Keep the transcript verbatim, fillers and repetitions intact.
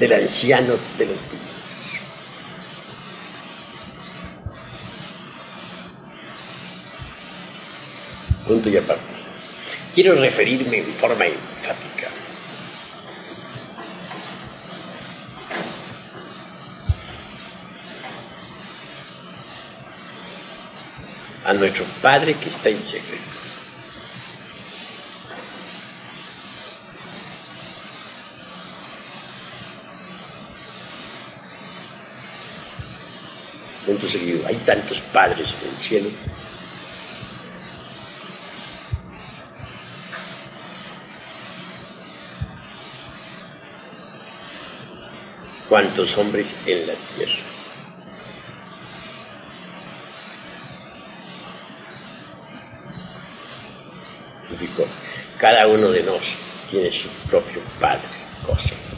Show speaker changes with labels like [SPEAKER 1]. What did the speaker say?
[SPEAKER 1] del anciano de los días. Punto y aparte. Quiero referirme en forma enfática a nuestro Padre que está en secreto. Punto seguido. Hay tantos padres en el cielo. Cuantos hombres en la tierra. Cada uno de nosotros tiene su propio Padre cósmico.